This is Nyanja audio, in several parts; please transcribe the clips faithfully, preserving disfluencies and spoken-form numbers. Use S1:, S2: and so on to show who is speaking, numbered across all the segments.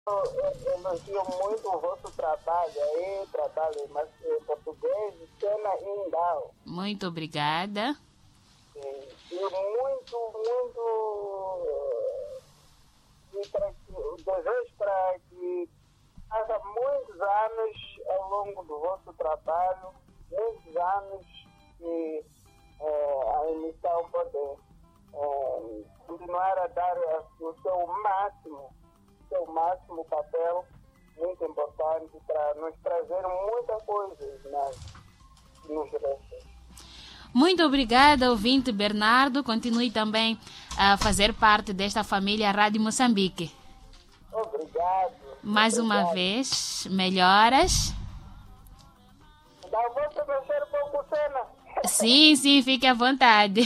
S1: elogio muito o vosso trabalho aí, trabalho mas, em português, cena indal.
S2: Muito obrigada.
S1: E, e muito, muito e para que, desejo para que haja muitos anos ao longo do vosso trabalho, muitos anos que é, a emissão poder é, continuar a dar o seu máximo, seu máximo papel, muito importante para nos trazer muita coisa, né, que nos resta.
S2: Muito obrigada, ouvinte Bernardo. Continue também a fazer parte desta família Rádio Moçambique.
S1: Obrigado.
S2: Mais
S1: obrigado.
S2: uma vez, melhoras.
S1: Dá você mexer um pouco, cena.
S2: Sim, sim, fique à vontade.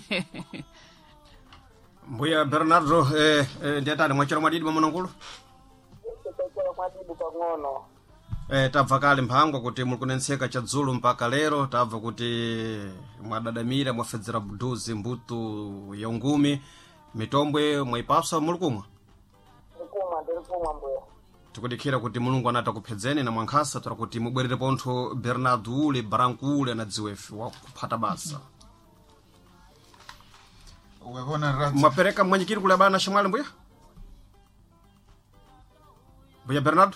S3: Mbuya Bernardo, eh, eh, ndiatani mwachera mwadidi mamunongulu?
S1: Tekera mwadibu pang'ono.
S3: Eh, tabva kale mphangwa kuti muli kunenseka chadzulu mpaka lero, tabva kuti mwadadamira mwafedzera buduzi mbuto ya ungumi, mitombwe mwaipasa muli kumwa?
S1: Ndikumwa, ndirikumwa mbuya.
S3: Tikudikhira kuti mulungu anata kuphedzeni na mwankhasa tora kuti mubwerere pontho Bernardo ule Branco ule anadziwefe wakuphata basa. Mwapereka mwanyikiri kule bana shamwale mbuya? Mbuya Bernardo?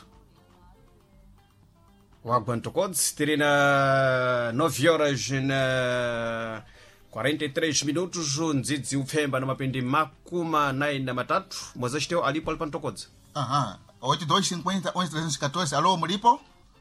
S3: Wagwa ntokodzi, tiri na nove horas na quarenta e três minutos, ndzidzi upfemba na mapindi makuma nayi na matatu, mwazachiteu alipo ali pa ntokodzi.
S4: Aham, oito dois cinquenta, onze trezentos e quatorze, alô, mulipo?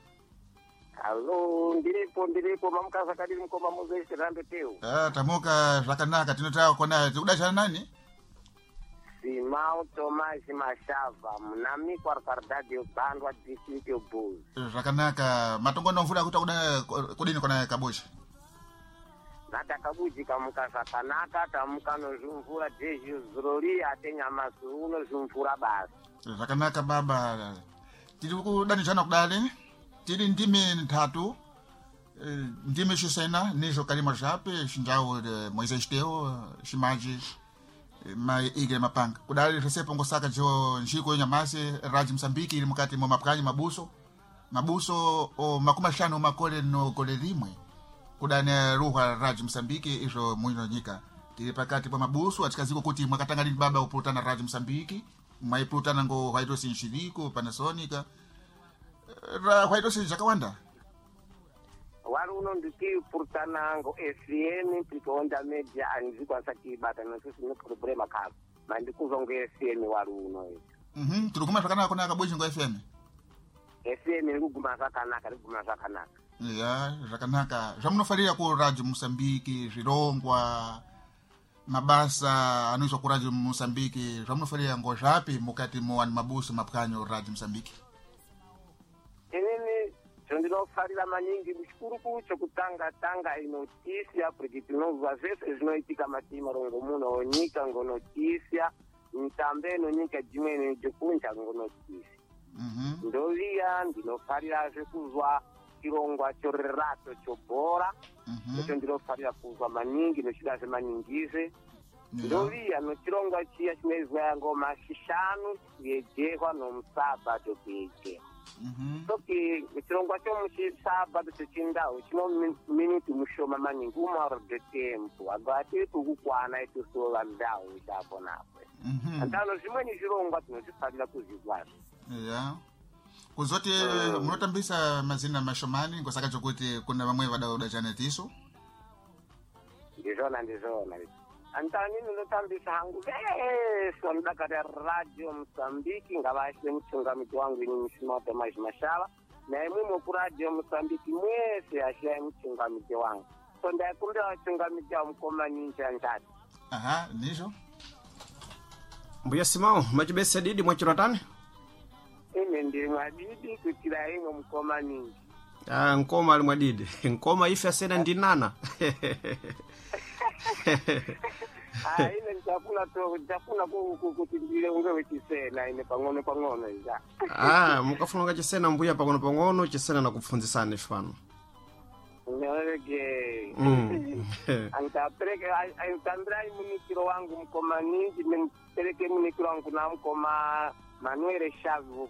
S1: Alô, ndiripo, ndiripo, mamukasa kadiri mkoma muzesi rambe teu.
S4: Ah, tamuka zvakanaka, tinotaka kuona tikudachana nani?
S1: Simão Tomás Machava, munami kwarakardade yobandwa district yobuzi.
S4: Zvakanaka, matongo nomvura kuta kuda kudini kona kabusha.
S1: Natakabuji kamukasa kanaka, tamuka nozvumvura dezhi zroli atenyamasu unozvumvura basi.
S4: Zvakanaka baba, tiri kudanizana kudali, tiri ndimi ntatu, ndimi xisena, nizo kalima zvape, xinjawo Moisés Teo, ximaji, mai igre mapanga. Kudali resepo ngosaka jo njiko nyamase, Rádio Moçambique, ili mukati mo mapkanyi mabuso, mabuso o makuma shano makole no kole limwe. Kudane ruha Rádio Moçambique, izo mwino nyika. Tiri pakati po mabuso, atikaziko kuti mwakatanga lini baba upulutana Rádio Moçambique, mwaipulutana ngo White Nshiriko, Panasonic, ra White Jakawanda.
S1: Wari uno ndikipurutana ngo F M tikaonda media anzikwanisa kibata nosusi no problema kazo. Mandikuzo ngo F M wari uno.
S4: Mhm, turukuma zvakanaka kona kabweshi ngo F M.
S1: F M nguguma zvakanaka, nguguma zvakanaka.
S4: Ya, zvakanaka. Zvamunofarira ku Radio Moçambique, zvirongwa mabasa anoiswa ku Radio Moçambique, zvamunofarira ngo zvapi mukati mo wani mabuso mapkanyo Radio Moçambique.
S1: Inini ndinofarira maningi muchikuru kucho kutanga tanga inotisya porque tinozwa zvese zvinoitika mati marongo muno onyika ngonotisya mitambe nonyika dzimweni dzekunja ngonotisya.
S4: Mhm.
S1: Ndoviya ndinofarira zvekuzwa chirongwa chorerato chobhora.
S4: Mhm.
S1: Icho ndinofarira kuzwa maningi nochida zvemaningise. Ndoviya nochirongwa chiya chinoizwa ngoma shishanu yejehwa nomusabato kuyejewa.
S4: Mhm.
S1: Soki chirongwa chomuchisabato chechindau chino miniti mushoma maningi umaro de tempo agati kukukwana itusola ndau chapo napo.
S4: Mhm.
S1: Andano zvimweni zvirongwa tinozvifarira kuzvigwaza.
S4: Ya. Kuzoti munotambisa mazina mashomani ngosaka chokuti kuna vamwe vadauda chane tiso.
S1: Ndizvona ndizvona. Antani ndinotambisa hangu vese ndakati Radio Moçambique ngavashe mutungamiti wangu ini Simão Tomás Machava na imwe ku Radio Moçambique mwese ashaye mutungamiti wangu. So ndaikumbira mutungamiti wa mkomani njandati.
S4: Aha, nizo.
S3: Mbuya Simão, machibese didi mwachiratani?
S1: Ine ndi mwadidi kutira imwe mkomani.
S3: Ah, nkoma ali mwadidi. Nkoma ife asena ndinana.
S1: Ah, ine nitafuna to nitafuna kuti ndile ungewe chisena ine pang'ono pang'ono iza.
S3: Ah, mukafuna ngachisena mbuya pang'ono pang'ono chisena nakupfunzisani fano.
S1: Nyorege.
S3: Mm.
S1: Antapereke antandrai munikiro wangu mkomani, nimpeleke munikiro wangu na mkoma Manuel Chaves